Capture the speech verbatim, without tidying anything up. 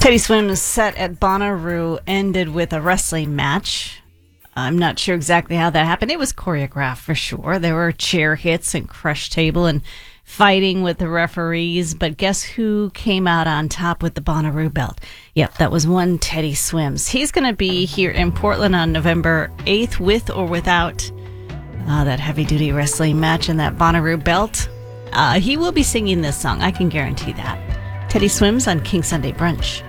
Teddy Swims' set at Bonnaroo ended with a wrestling match. I'm not sure exactly how that happened. It was choreographed for sure. There were chair hits and crush table and fighting with the referees. But guess who came out on top with the Bonnaroo belt? Yep, that was one Teddy Swims. He's going to be here in Portland on November eighth with or without uh, that heavy-duty wrestling match and that Bonnaroo belt. Uh, he will be singing this song. I can guarantee that. Teddy Swims on King Sunday Brunch.